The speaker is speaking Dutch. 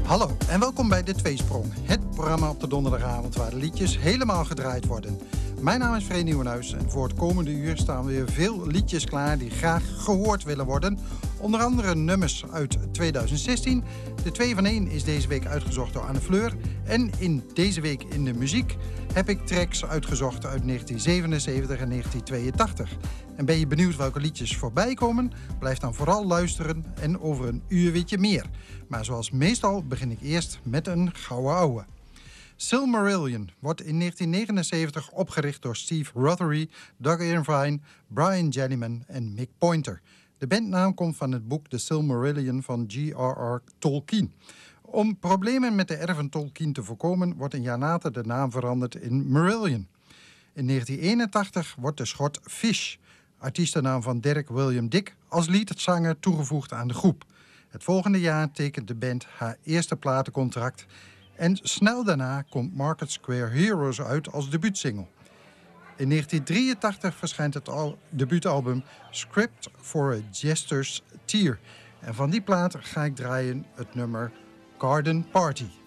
Hallo en welkom bij De Tweesprong, het programma op de donderdagavond waar de liedjes helemaal gedraaid worden. Mijn naam is Free Nieuwenhuis en voor het komende uur staan weer veel liedjes klaar die graag gehoord willen worden. Onder andere nummers uit 2016. De 2 van 1 is deze week uitgezocht door Anne Fleur. En in deze week in de muziek heb ik tracks uitgezocht uit 1977 en 1982. En ben je benieuwd welke liedjes voorbij komen? Blijf dan vooral luisteren en over een uur weet je meer. Maar zoals meestal begin ik eerst met een gouden ouwe. Silmarillion wordt in 1979 opgericht door Steve Rothery, Doug Irvine, Brian Jennyman en Mick Pointer. De bandnaam komt van het boek The Silmarillion van J.R.R. Tolkien. Om problemen met de erven Tolkien te voorkomen wordt een jaar later de naam veranderd in Marillion. In 1981 wordt de schot Fish, artiestennaam van Derek William Dick, als liedzanger toegevoegd aan de groep. Het volgende jaar tekent de band haar eerste platencontract en snel daarna komt Market Square Heroes uit als debuutsingle. In 1983 verschijnt het debuutalbum Script for a Jester's Tear. En van die plaat ga ik draaien het nummer Garden Party.